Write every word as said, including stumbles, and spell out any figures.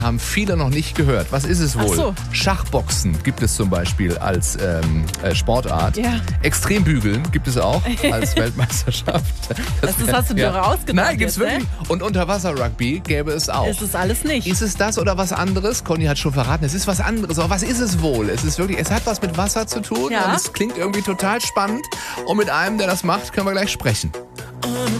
Haben viele noch nicht gehört. Was ist es wohl? Ach so. Schachboxen gibt es zum Beispiel als ähm, äh, Sportart. Ja. Extrembügeln gibt es auch als Weltmeisterschaft. Das, das hast du dir ja. rausgedacht. Nein, gibt's jetzt, wirklich. Ne? Und Unterwasser-Rugby gäbe es auch. Ist es alles nicht. Ist es das oder was anderes? Conny hat schon verraten, es ist was anderes. Aber was ist es wohl? Es ist wirklich, es hat was mit Wasser zu tun Ja. und es klingt irgendwie total spannend. Und mit einem, der das macht, können wir gleich sprechen.